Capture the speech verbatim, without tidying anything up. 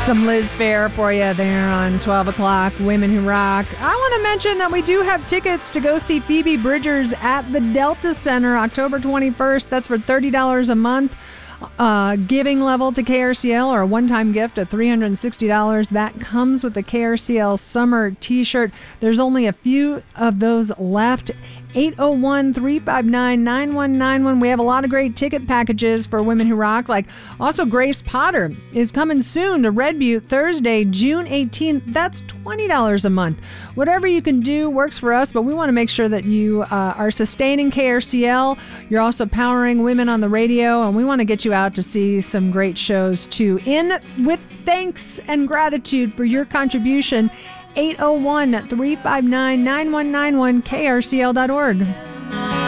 Some Liz Fair for you there on twelve o'clock, Women Who Rock. I want to mention that we do have tickets to go see Phoebe Bridgers at the Delta Center October twenty-first. That's for thirty dollars a month. Uh, giving level to K R C L or a one-time gift of three hundred sixty dollars. That comes with the K R C L summer t-shirt. There's only a few of those left. eight oh one, three five nine, nine one nine one. We have a lot of great ticket packages for Women Who Rock. Like also Grace Potter is coming soon to Red Butte Thursday, June eighteenth. That's twenty dollars a month. Whatever you can do works for us, but we want to make sure that you uh, are sustaining K R C L. You're also powering women on the radio, and we want to get you out to see some great shows too. In with thanks and gratitude for your contribution, eight oh one, three five nine, nine one nine one, K R C L dot org.